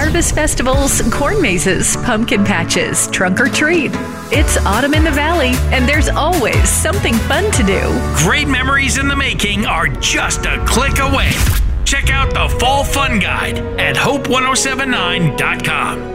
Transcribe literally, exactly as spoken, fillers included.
Harvest festivals, corn mazes, pumpkin patches, trunk or treat. It's autumn in the valley, and there's always something fun to do. Great memories in the making are just a click away. Check out the Fall Fun Guide at hope ten seventy-nine dot com.